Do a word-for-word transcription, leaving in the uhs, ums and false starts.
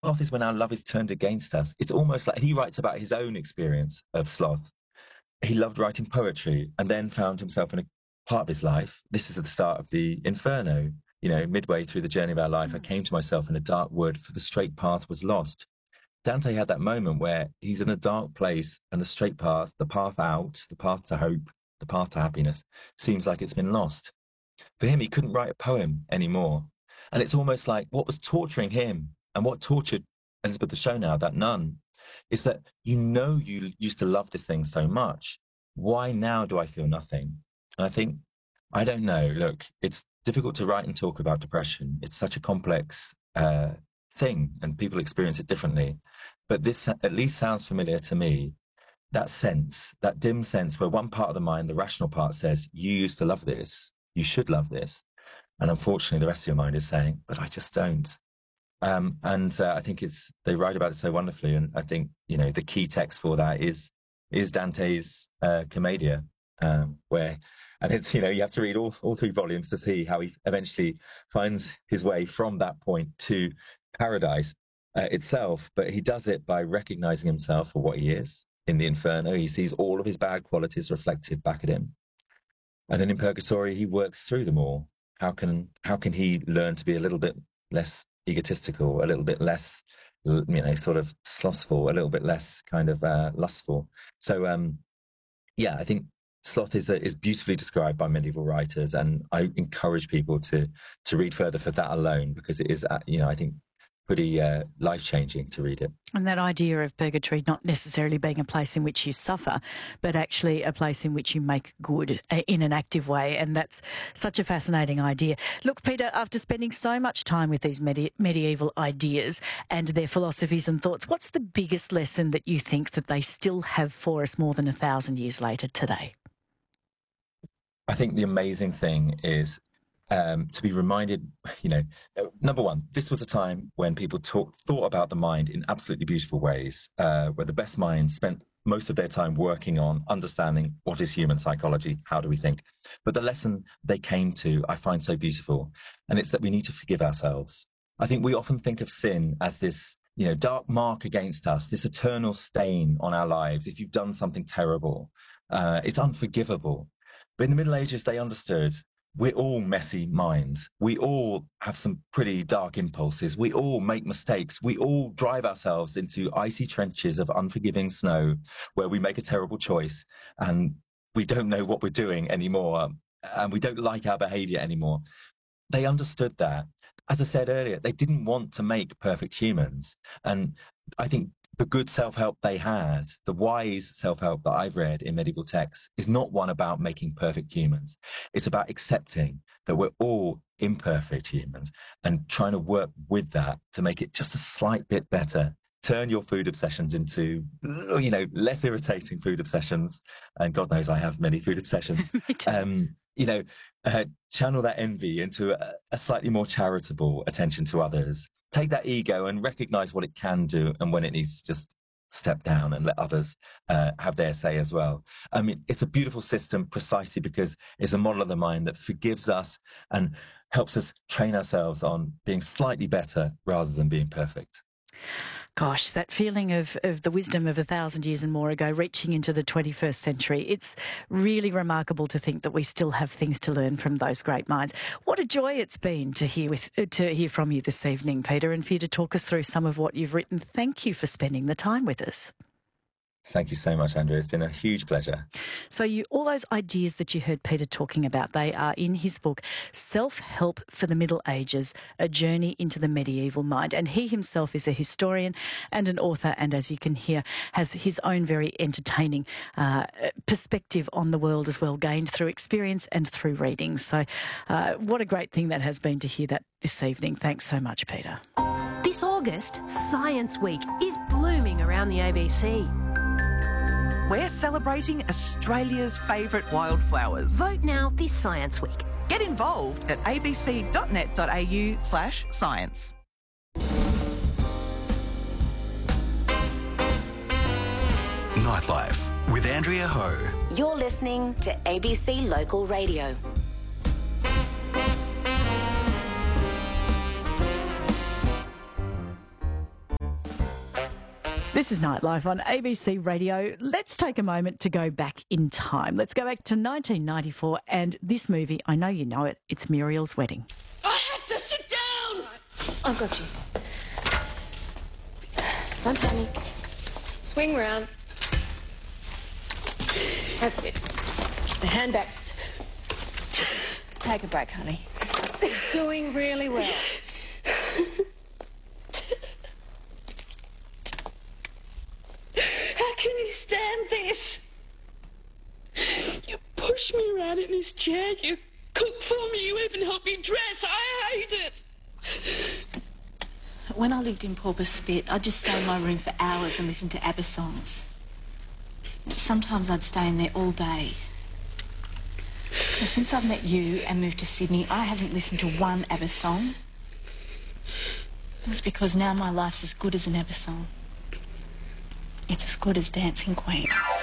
sloth is when our love is turned against us. It's almost like he writes about his own experience of sloth. He loved writing poetry and then found himself in a part of his life. This is at the start of the Inferno. You know, midway through the journey of our life, I came to myself in a dark wood, for the straight path was lost. Dante had that moment where he's in a dark place and the straight path, the path out, the path to hope, the path to happiness, seems like it's been lost. For him, he couldn't write a poem anymore. And it's almost like what was torturing him and what tortured Elizabeth the show now, that nun, is that you know you used to love this thing so much. Why now do I feel nothing? And I think, I don't know, look, it's difficult to write and talk about depression. It's such a complex uh, thing and people experience it differently. But this at least sounds familiar to me. That sense, that dim sense where one part of the mind, the rational part, says, you used to love this, you should love this. And unfortunately, the rest of your mind is saying, but I just don't. Um, and uh, I think it's, they write about it so wonderfully. And I think, you know, the key text for that is, is Dante's uh, Commedia, um, where, and it's, you know, you have to read all, all three volumes to see how he eventually finds his way from that point to paradise uh, itself. But he does it by recognizing himself for what he is. In the Inferno, he sees all of his bad qualities reflected back at him. And then in Purgatory, he works through them all. How can, how can he learn to be a little bit less egotistical, a little bit less, you know, sort of slothful, a little bit less kind of uh, lustful? So, um, yeah, I think sloth is, is beautifully described by medieval writers, and I encourage people to to read further for that alone, because it is, uh, you know, I think pretty uh, life-changing to read it. And that idea of purgatory not necessarily being a place in which you suffer, but actually a place in which you make good in an active way. And that's such a fascinating idea. Look, Peter, after spending so much time with these medi- medieval ideas and their philosophies and thoughts, what's the biggest lesson that you think that they still have for us more than a thousand years later today? I think the amazing thing is Um, to be reminded, you know, number one, this was a time when people talk, thought about the mind in absolutely beautiful ways, uh, where the best minds spent most of their time working on understanding what is human psychology, how do we think. But the lesson they came to, I find so beautiful, and it's that we need to forgive ourselves. I think we often think of sin as this, you know, dark mark against us, this eternal stain on our lives. If you've done something terrible, uh, it's unforgivable. But in the Middle Ages, they understood we're all messy minds. We all have some pretty dark impulses. We all make mistakes. We all drive ourselves into icy trenches of unforgiving snow where we make a terrible choice and we don't know what we're doing anymore, and we don't like our behavior anymore. They understood that. As I said earlier, they didn't want to make perfect humans. And I think the good self-help they had, the wise self-help that I've read in medieval texts, is not one about making perfect humans. It's about accepting that we're all imperfect humans and trying to work with that to make it just a slight bit better. Turn your food obsessions into, you know, less irritating food obsessions. And God knows I have many food obsessions. um, you know, uh, channel that envy into a, a slightly more charitable attention to others. Take that ego and recognize what it can do and when it needs to just step down and let others uh, have their say as well. I mean, it's a beautiful system precisely because it's a model of the mind that forgives us and helps us train ourselves on being slightly better rather than being perfect. Gosh, that feeling of, of the wisdom of a thousand years and more ago reaching into the twenty-first century. It's really remarkable to think that we still have things to learn from those great minds. What a joy it's been to hear with to hear from you this evening, Peter, and for you to talk us through some of what you've written. Thank you for spending the time with us. Thank you so much, Andrea. It's been a huge pleasure. So you, all those ideas that you heard Peter talking about, they are in his book, Self-Help for the Middle Ages, A Journey into the Medieval Mind. And he himself is a historian and an author, and as you can hear, has his own very entertaining uh, perspective on the world as well, gained through experience and through reading. So uh, what a great thing that has been to hear that this evening. Thanks so much, Peter. This August, Science Week is blooming around the A B C. We're celebrating Australia's favourite wildflowers. Vote now this Science Week. Get involved at abc.net.au slash science. Nightlife with Andrea Ho. You're listening to A B C Local Radio. This is Nightlife on A B C Radio. Let's take a moment to go back in time. Let's go back to nineteen ninety-four and this movie, I know you know it, it's Muriel's Wedding. I have to sit down! I've got you. Don't panic. Swing round. That's it. The hand back. Take a break, honey. Doing really well. How can you stand this? You push me around in this chair, you cook for me, you even help me dress. I hate it. When I lived in Pauper Spit, I'd just stay in my room for hours and listen to ABBA songs. Sometimes I'd stay in there all day. And since I've met you and moved to Sydney, I haven't listened to one ABBA song. That's because now my life's as good as an ABBA song. It's as good as Dancing Queen.